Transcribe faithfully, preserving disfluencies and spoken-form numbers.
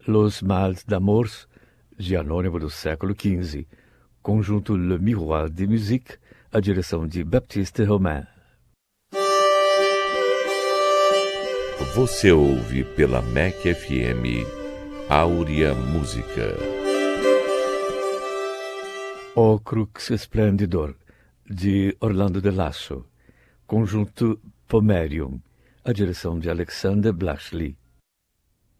Los Mals d'Amours, de anônimo do século quinze, conjunto Le Miroir de Musique, a direção de Baptiste Romain. Você ouve pela M E C F M Áurea Música. O Crux Splendidor, de Orlando de Lasso, conjunto Pomerium, a direção de Alexander Blashley.